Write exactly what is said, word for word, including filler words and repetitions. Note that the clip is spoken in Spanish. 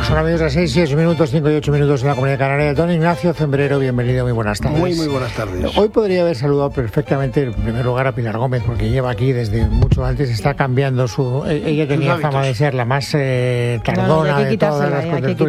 Son amigos de seis y ocho minutos, cinco y ocho minutos en la Comunidad Canaria. Don Ignacio Zembrero, bienvenido, muy buenas tardes. Muy, muy buenas tardes. Hoy podría haber saludado perfectamente, en primer lugar, a Pilar Gómez, porque lleva aquí desde mucho antes, está cambiando su... Ella tenía fama de ser la más eh, tardona no, no, de todas las contertulias.